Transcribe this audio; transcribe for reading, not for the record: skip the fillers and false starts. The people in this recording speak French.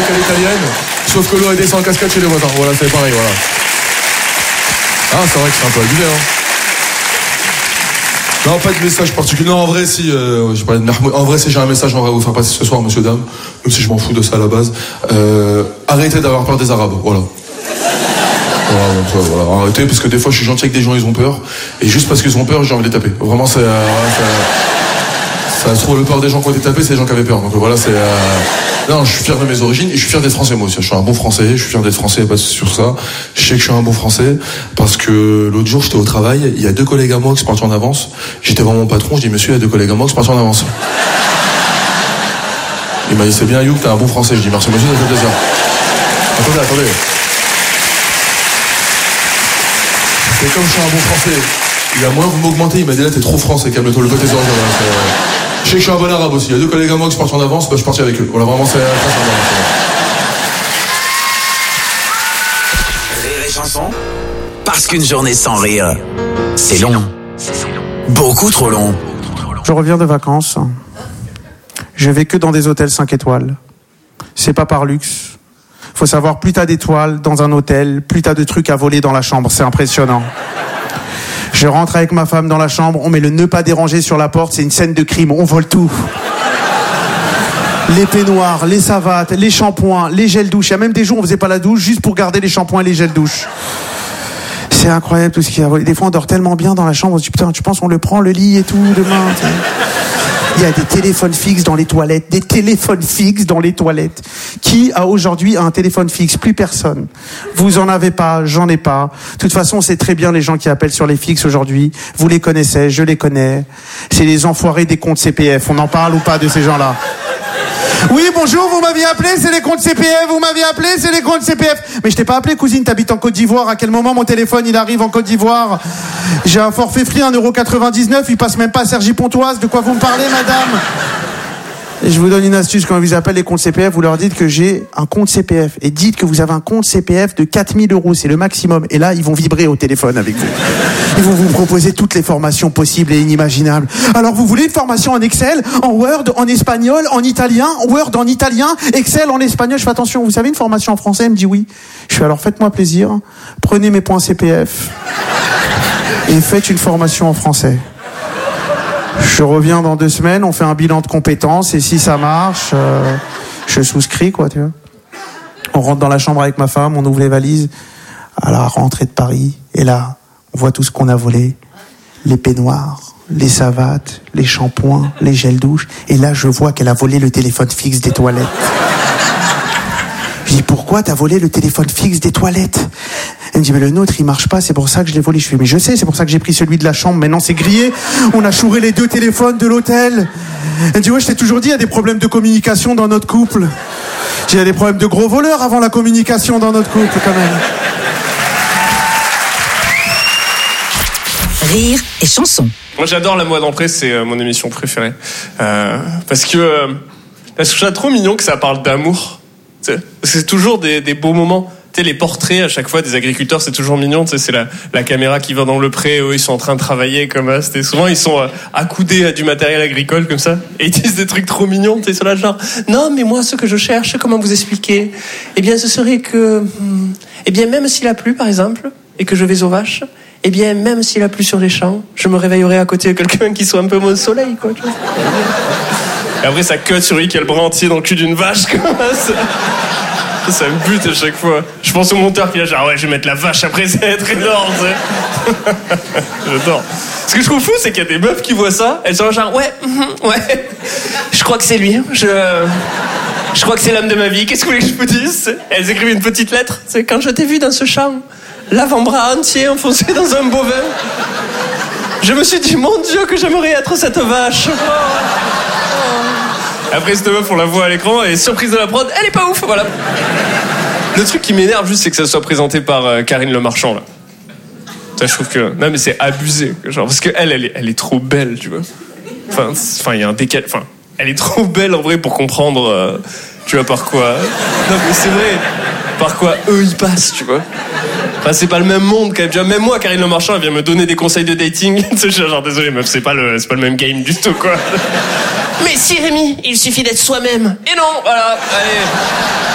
qu'elle est italienne, sauf que l'eau elle descend en cascade chez les voisins. Voilà, c'est pareil, voilà. Ah, c'est vrai que c'est un peu abusé, hein. Non, pas de message particulier. Non, en vrai, si, j'ai parlé de Mahmoud. En vrai, si j'ai un message, j'aimerais vous faire passer ce soir, monsieur, dame. Même si je m'en fous de ça à la base. Arrêtez d'avoir peur des Arabes, voilà. Voilà, arrêtez, parce que des fois, je suis gentil avec des gens, ils ont peur. Et juste parce qu'ils ont peur, j'ai envie de les taper. Vraiment, ça se trouve, le peur des gens qui ont été tapés, c'est les gens qui avaient peur. Donc voilà, c'est... Non, je suis fier de mes origines et je suis fier d'être français, moi aussi. Je suis un bon français, je suis fier d'être français, pas sur ça. Je sais que je suis un bon français parce que l'autre jour, j'étais au travail, il y a 2 collègues à moi qui sont partis en avance. J'étais devant mon patron, je dis, monsieur, il y a 2 collègues à moi qui sont partis en avance. Il m'a dit, c'est bien, Youk, t'es un bon français. Je dis, merci, monsieur, ça fait plaisir. Attendez. C'est comme je suis un bon français. Il y a moins, vous m'augmentez, il m'a dit, là, t'es trop français, calme-toi, le côté orange. Je sais que je suis un bon arabe aussi. Il y a 2 collègues à moi qui sont partis en avance, bah, je suis parti avec eux. Voilà, vraiment, c'est très sympa. Rire et chanson. Parce qu'une journée sans rire, c'est long. Beaucoup trop long. Je reviens de vacances. Je vais que dans des hôtels 5 étoiles. C'est pas par luxe. Faut savoir, plus t'as d'étoiles dans un hôtel, plus t'as de trucs à voler dans la chambre. C'est impressionnant. Je rentre avec ma femme dans la chambre, on met le ne pas déranger sur la porte, c'est une scène de crime, on vole tout. Les peignoirs, les savates, les shampoings, les gels douche. Il y a même des jours où on faisait pas la douche juste pour garder les shampoings et les gels douche. C'est incroyable tout ce qu'il y a volé. Des fois on dort tellement bien dans la chambre, on se dit putain, tu penses on le prend le lit et tout demain, t'sais. Il y a des téléphones fixes dans les toilettes. Des téléphones fixes dans les toilettes. Qui a aujourd'hui un téléphone fixe? Plus personne. Vous en avez pas, j'en ai pas. De toute façon, c'est très bien les gens qui appellent sur les fixes aujourd'hui. Vous les connaissez, je les connais. C'est les enfoirés des comptes CPF. On en parle ou pas de ces gens-là? Oui, bonjour, vous m'aviez appelé, c'est les comptes CPF, vous m'aviez appelé, c'est les comptes CPF. Mais je t'ai pas appelé, cousine, t'habites en Côte d'Ivoire. À quel moment mon téléphone, il arrive en Côte d'Ivoire? J'ai un forfait free, 1,99€, il passe même pas à Cergy-Pontoise. De quoi vous me parlez, madame? Et je vous donne une astuce, quand ils vous appellent les comptes CPF, vous leur dites que j'ai un compte CPF. Et dites que vous avez un compte CPF de 4 000 €, c'est le maximum. Et là, ils vont vibrer au téléphone avec vous. Ils vont vous proposer toutes les formations possibles et inimaginables. Alors, vous voulez une formation en Excel, en Word, en espagnol, en italien, Word en italien, Excel en espagnol? Je fais attention, vous savez une formation en français? Elle me dit oui. Je fais alors, faites-moi plaisir, prenez mes points CPF et faites une formation en français. Je reviens dans 2 semaines, on fait un bilan de compétences et si ça marche, je souscris, quoi, tu vois. On rentre dans la chambre avec ma femme, on ouvre les valises à la rentrée de Paris et là, on voit tout ce qu'on a volé. Les peignoirs, les savates, les shampoings, les gels douche. Et là, je vois qu'elle a volé le téléphone fixe des toilettes. Je dis, pourquoi t'as volé le téléphone fixe des toilettes? Elle me dit, mais le nôtre, il marche pas, c'est pour ça que je l'ai volé. Je fais, mais je sais, c'est pour ça que j'ai pris celui de la chambre. Maintenant, c'est grillé. On a chouré les 2 téléphones de l'hôtel. Elle me dit, ouais, je t'ai toujours dit, il y a des problèmes de communication dans notre couple. Il y a des problèmes de gros voleurs avant la communication dans notre couple, quand même. Rire et chanson. Moi, j'adore La Mode d'entrée, c'est mon émission préférée. Parce que je trouve ça trop mignon que ça parle d'amour. Parce que c'est toujours des beaux moments. Tu sais, les portraits à chaque fois des agriculteurs, c'est toujours mignon. Tu sais, c'est la caméra qui va dans le pré, eux ils sont en train de travailler comme ça. Souvent ils sont accoudés à du matériel agricole comme ça, et ils disent des trucs trop mignons. Tu sais, sur la genre, non mais moi ce que je cherche, comment vous expliquer? Eh bien ce serait que, eh bien même s'il a plu par exemple, et que je vais aux vaches, eh bien même s'il a plu sur les champs, je me réveillerai à côté de quelqu'un qui soit un peu mon soleil, quoi. Tu vois. Et après ça cut sur lui qui a le bras entier dans le cul d'une vache comme ça. Ça me bute à chaque fois. Je pense au monteur qui est là genre, ouais, je vais mettre la vache après, ça va être énorme, tu sais. J'adore. Ce que je trouve fou, c'est qu'il y a des meufs qui voient ça, elles sont genre, ouais, je crois que c'est lui. Je crois que c'est l'homme de ma vie. Qu'est-ce que vous voulez que je vous dise? Elles écrivent une petite lettre. C'est quand je t'ai vu dans ce champ, l'avant-bras entier enfoncé dans un bovin, je me suis dit, mon Dieu, que j'aimerais être cette vache. Après, cette meuf, on la voit à l'écran, et surprise de la prod, elle est pas ouf, voilà. Le truc qui m'énerve juste, c'est que ça soit présenté par Karine Le Marchand, là. Ça, je trouve que... Non, mais c'est abusé, genre, parce qu'elle est trop belle, tu vois. Enfin, il y a un décalage... Enfin, elle est trop belle, en vrai, pour comprendre, tu vois, par quoi... Non, mais c'est vrai, par quoi eux, ils passent, tu vois. Enfin, c'est pas le même monde, quand même. Tu vois, même moi, Karine Le Marchand, elle vient me donner des conseils de dating. Tu sais, genre, désolé, meuf, c'est pas le même game du tout, quoi. Mais si, Rémi, il suffit d'être soi-même. Et non, voilà, allez.